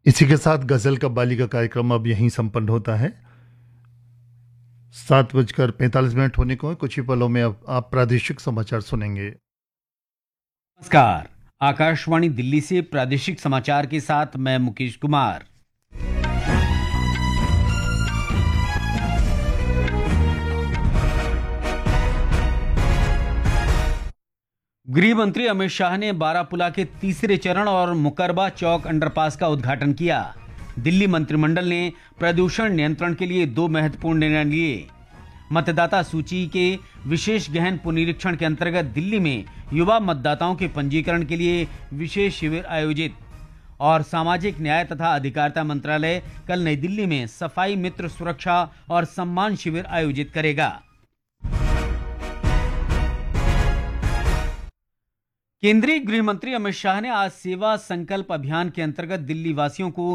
इसी के साथ गजल कव्वाली का कार्यक्रम अब यहीं संपन्न होता है। 7:45 होने को है। कुछ ही पलों में अब आप प्रादेशिक समाचार सुनेंगे। नमस्कार, आकाशवाणी दिल्ली से प्रादेशिक समाचार के साथ मैं मुकेश कुमार। गृह मंत्री अमित शाह ने बारापुला के तीसरे चरण और मुकरबा चौक अंडरपास का उद्घाटन किया। दिल्ली मंत्रिमंडल ने प्रदूषण नियंत्रण के लिए 2 महत्वपूर्ण निर्णय लिए। मतदाता सूची के विशेष गहन पुनरीक्षण के अंतर्गत दिल्ली में युवा मतदाताओं के पंजीकरण के लिए विशेष शिविर आयोजित। और सामाजिक न्याय तथा अधिकारिता मंत्रालय कल नई दिल्ली में सफाई मित्र सुरक्षा और सम्मान शिविर आयोजित करेगा। केंद्रीय गृह मंत्री अमित शाह ने आज सेवा संकल्प अभियान के अंतर्गत दिल्ली वासियों को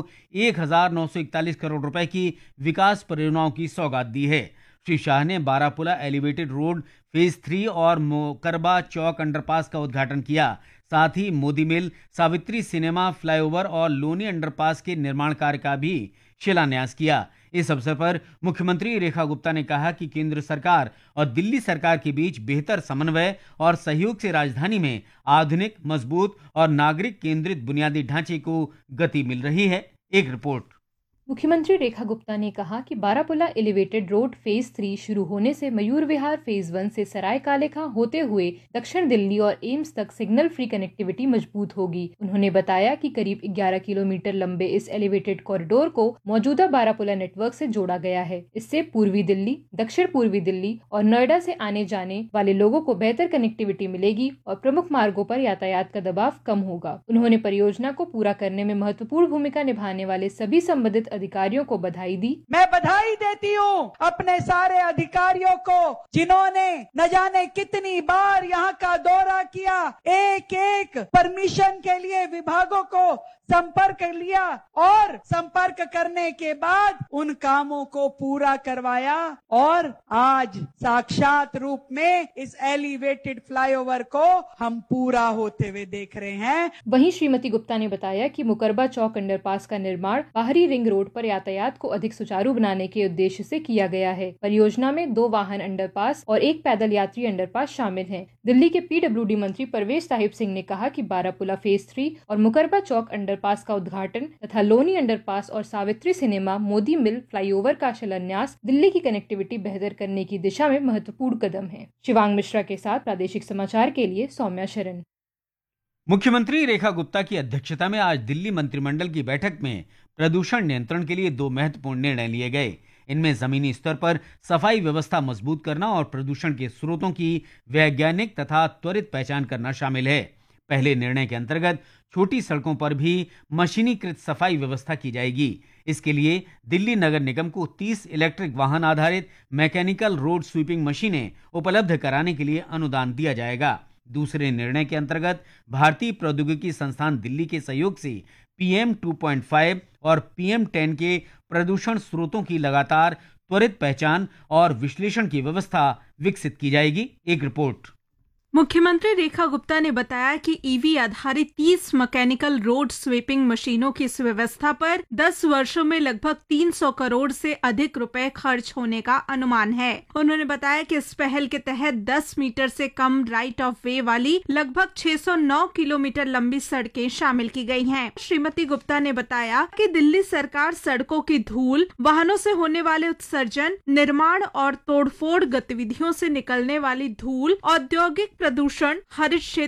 1941 करोड़ रुपए की विकास परियोजनाओं की सौगात दी है। श्री शाह ने बारापुला एलिवेटेड रोड फेज 3 और मुकरबा चौक अंडरपास का उद्घाटन किया। साथ ही मोदी मिल, सावित्री सिनेमा, फ्लाईओवर और लोनी अंडरपास के निर्माण कार्य का भी शिलान्यास किया। इस अवसर पर मुख्यमंत्री रेखा गुप्ता ने कहा कि केंद्र सरकार और दिल्ली सरकार के बीच बेहतर समन्वय और सहयोग से राजधानी में आधुनिक, मजबूत और नागरिक केंद्रित बुनियादी ढांचे को गति मिल रही है। एक रिपोर्ट। मुख्यमंत्री रेखा गुप्ता ने कहा कि बारापुला एलिवेटेड रोड फेज 3 शुरू होने से मयूर विहार फेज 1 से सराय काले खां होते हुए दक्षिण दिल्ली और एम्स तक सिग्नल फ्री कनेक्टिविटी मजबूत होगी। उन्होंने बताया कि करीब 11 किलोमीटर लंबे इस एलिवेटेड कॉरिडोर को मौजूदा बारापुला नेटवर्क से जोड़ा गया है। इससे पूर्वी दिल्ली, दक्षिण पूर्वी दिल्ली और नोएडा से आने जाने वाले लोगों को बेहतर कनेक्टिविटी मिलेगी और प्रमुख मार्गों पर यातायात का दबाव कम होगा। उन्होंने परियोजना को पूरा करने में महत्वपूर्ण भूमिका निभाने वाले सभी संबंधित अधिकारियों को बधाई दी। मैं बधाई देती हूँ अपने सारे अधिकारियों को जिन्होंने न जाने कितनी बार यहाँ का दौरा किया, एक एक परमिशन के लिए विभागों को संपर्क लिया और संपर्क करने के बाद उन कामों को पूरा करवाया और आज साक्षात रूप में इस एलिवेटेड फ्लाईओवर को हम पूरा होते हुए देख रहे हैं। वहीं श्रीमती गुप्ता ने बताया कि मुकरबा चौक अंडरपास का निर्माण बाहरी रिंग रोड पर यातायात को अधिक सुचारू बनाने के उद्देश्य से किया गया है। परियोजना में 2 वाहन अंडरपास और 1 पैदल यात्री अंडरपास शामिल हैं। दिल्ली के पीडब्ल्यूडी मंत्री परवेश साहिब सिंह ने कहा कि बारापुला फेज 3 और मुकरबा चौक अंडरपास का उद्घाटन तथा लोनी अंडरपास और सावित्री सिनेमा, मोदी मिल फ्लाईओवर का शिलान्यास दिल्ली की कनेक्टिविटी बेहतर करने की दिशा में महत्वपूर्ण कदम है। शिवांग मिश्रा के साथ प्रादेशिक समाचार के लिए सौम्या शरण। मुख्यमंत्री रेखा गुप्ता की अध्यक्षता में आज दिल्ली मंत्रिमंडल की बैठक में प्रदूषण नियंत्रण के लिए 2 महत्वपूर्ण निर्णय लिए गए। इनमें जमीनी स्तर पर सफाई व्यवस्था मजबूत करना और प्रदूषण के स्रोतों की वैज्ञानिक तथा त्वरित पहचान करना शामिल है। पहले निर्णय के अंतर्गत छोटी सड़कों पर भी मशीनीकृत सफाई व्यवस्था की जाएगी। इसके लिए दिल्ली नगर निगम को 30 इलेक्ट्रिक वाहन आधारित मैकेनिकल रोड स्वीपिंग मशीनें उपलब्ध कराने के लिए अनुदान दिया जाएगा। दूसरे निर्णय के अंतर्गत भारतीय प्रौद्योगिकी संस्थान दिल्ली के सहयोग से PM 2.5 और PM 10 के प्रदूषण स्रोतों की लगातार त्वरित पहचान और विश्लेषण की व्यवस्था विकसित की जाएगी। एक रिपोर्ट। मुख्यमंत्री रेखा गुप्ता ने बताया कि ईवी आधारित 30 मैकेनिकल रोड स्वीपिंग मशीनों की इस व्यवस्था पर 10 वर्षों में लगभग 300 करोड़ से अधिक रुपए खर्च होने का अनुमान है। उन्होंने बताया कि इस पहल के तहत 10 मीटर से कम राइट ऑफ वे वाली लगभग 609 किलोमीटर लंबी सड़कें शामिल की गई हैं। श्रीमती गुप्ता ने बताया कि दिल्ली सरकार सड़कों की धूल, वाहनों से होने वाले उत्सर्जन, निर्माण और तोड़फोड़ गतिविधियों से निकलने वाली धूल, औद्योगिक प्रदूषण, हरित क्षेत्र